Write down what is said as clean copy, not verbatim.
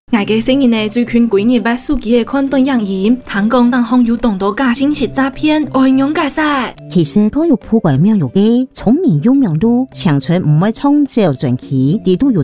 外嘅聲音呢，最近幾日把手機嘅看短影音，聽講當行有當到假信息詐騙，愛用解釋。 其實佢有鋪過苗有嘅聰明有名度，長春唔會創造傳奇，地都有